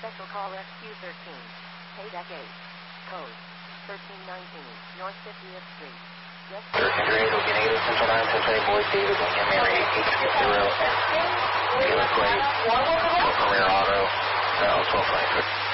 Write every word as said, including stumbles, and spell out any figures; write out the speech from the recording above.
Special Call Rescue thirteen. Payback eight. Code thirteen nineteen. North fiftieth Street. thirteen hundred, okay, negative, Central nine, Central eight, Boyd, David, Lincoln, Mary, eight six zero, Taylor Plate, Premier Auto, uh, twelve twenty-six.